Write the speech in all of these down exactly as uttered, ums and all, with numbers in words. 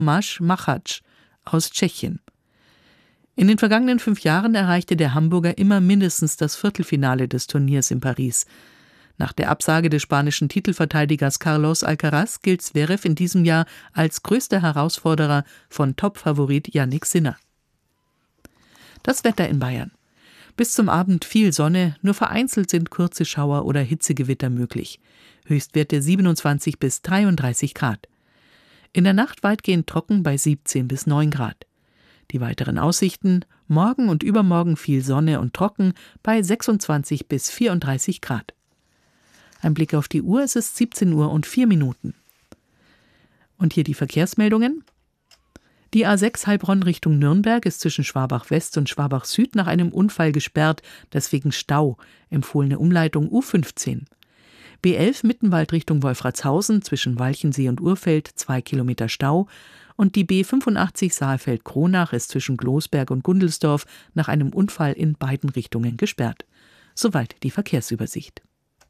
Tomáš Macháč aus Tschechien. In den vergangenen fünf Jahren erreichte der Hamburger immer mindestens das Viertelfinale des Turniers in Paris. Nach der Absage des spanischen Titelverteidigers Carlos Alcaraz gilt Zverev in diesem Jahr als größter Herausforderer von Topfavorit Jannik Sinner. Das Wetter in Bayern. Bis zum Abend viel Sonne, nur vereinzelt sind kurze Schauer oder Hitzegewitter möglich. Höchstwerte siebenundzwanzig bis dreiunddreißig Grad. In der Nacht weitgehend trocken bei siebzehn bis neun Grad. Die weiteren Aussichten: morgen und übermorgen viel Sonne und trocken bei sechsundzwanzig bis vierunddreißig Grad. Ein Blick auf die Uhr, es ist siebzehn Uhr und vier Minuten. Und hier die Verkehrsmeldungen. Die A sechs Heilbronn Richtung Nürnberg ist zwischen Schwabach West und Schwabach Süd nach einem Unfall gesperrt, deswegen Stau. Empfohlene Umleitung U fünfzehn. B elf Mittenwald Richtung Wolfratshausen zwischen Walchensee und Urfeld zwei Kilometer Stau. Und die B fünfundachtzig Saalfeld-Kronach ist zwischen Glosberg und Gundelsdorf nach einem Unfall in beiden Richtungen gesperrt. Soweit die Verkehrsübersicht.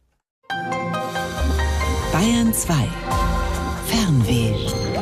Bayern zwei. Fernweh.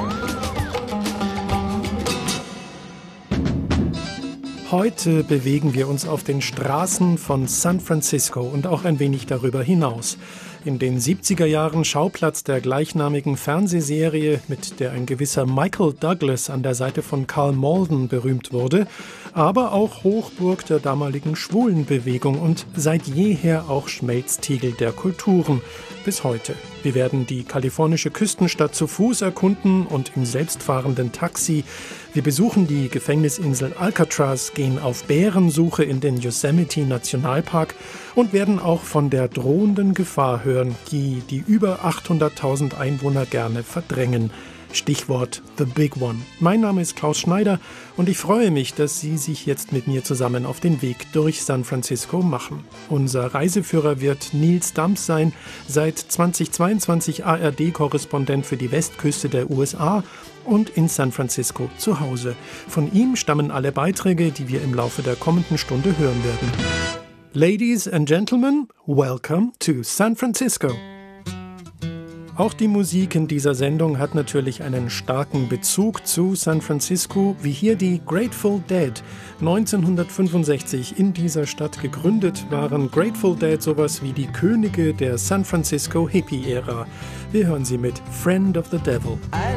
Heute bewegen wir uns auf den Straßen von San Francisco und auch ein wenig darüber hinaus. In den siebziger Jahren Schauplatz der gleichnamigen Fernsehserie, mit der ein gewisser Michael Douglas an der Seite von Karl Malden berühmt wurde, aber auch Hochburg der damaligen Schwulenbewegung und seit jeher auch Schmelztiegel der Kulturen. Bis heute. Wir werden die kalifornische Küstenstadt zu Fuß erkunden und im selbstfahrenden Taxi. Wir besuchen die Gefängnisinsel Alcatraz, gehen auf Bärensuche in den Yosemite Nationalpark und werden auch von der drohenden Gefahr hören, die die über achthunderttausend Einwohner gerne verdrängen. Stichwort The Big One. Mein Name ist Klaus Schneider und ich freue mich, dass Sie sich jetzt mit mir zusammen auf den Weg durch San Francisco machen. Unser Reiseführer wird Nils Dams sein, seit zweitausendzweiundzwanzig A R D-Korrespondent für die Westküste der U S A und in San Francisco zu Hause. Von ihm stammen alle Beiträge, die wir im Laufe der kommenden Stunde hören werden. Ladies and Gentlemen, welcome to San Francisco. Auch die Musik in dieser Sendung hat natürlich einen starken Bezug zu San Francisco, wie hier die Grateful Dead. neunzehnhundertfünfundsechzig in dieser Stadt gegründet, waren Grateful Dead sowas wie die Könige der San Francisco Hippie-Ära. Wir hören sie mit Friend of the Devil. I